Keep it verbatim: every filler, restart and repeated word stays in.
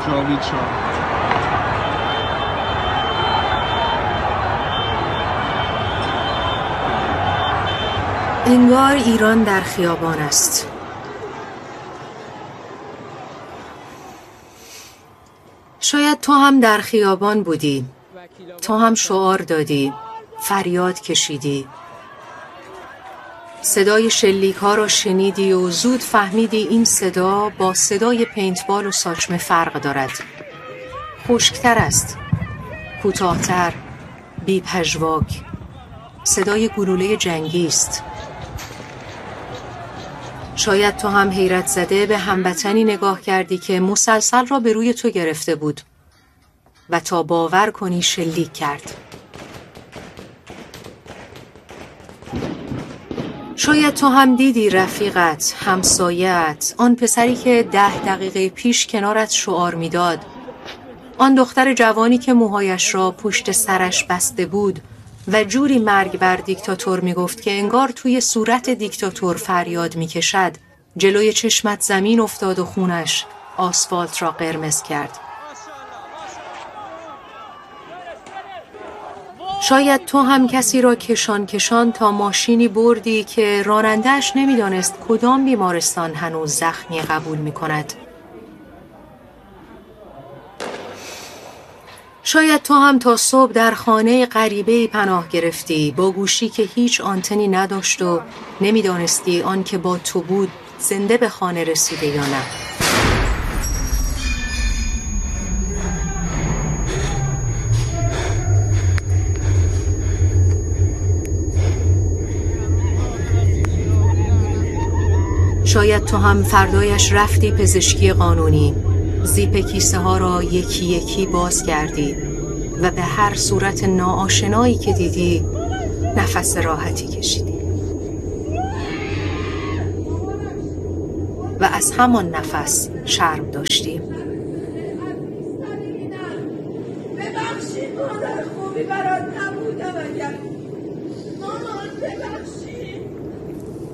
جاوید شاه. انگار ایران در خیابان است. شاید تو هم در خیابان بودی، تو هم شعار دادی، فریاد کشیدی، صدای شلیک ها را شنیدی و زود فهمیدی این صدا با صدای پینتبال و ساچمه فرق دارد. خشکتر است، کوتاه‌تر، بی پژواک، صدای گلوله جنگی است. شاید تو هم حیرت زده به هموطنی نگاه کردی که مسلسل را به روی تو گرفته بود و تا باور کنی شلیک کرد. شاید تو هم دیدی رفیقت، همسایه‌ات، آن پسری که ده دقیقه پیش کنارت شعار میداد، آن دختر جوانی که موهایش را پشت سرش بسته بود و جوری مرگ بر دیکتاتور میگفت که انگار توی صورت دیکتاتور فریاد میکشد، جلوی چشمت زمین افتاد و خونش آسفالت را قرمز کرد. شاید تو هم کسی را کشان کشان تا ماشینی بردی که راننده‌اش نمیدانست کدام بیمارستان هنوز زخمی قبول میکند. شاید تو هم تا صبح در خانه غریبه‌ای پناه گرفتی با گوشی که هیچ آنتنی نداشت و نمیدانستی آن که با تو بود زنده به خانه رسیده یا نه. شاید تو هم فردایش رفتی پزشکی قانونی، زیپ کیسه ها را یکی یکی باز کردی و به هر صورت ناآشنایی که دیدی نفس راحتی کشیدی و از همان نفس شرم داشتی. ببخشید مادر خوبی برات نبودم اگر مامان ببخشید.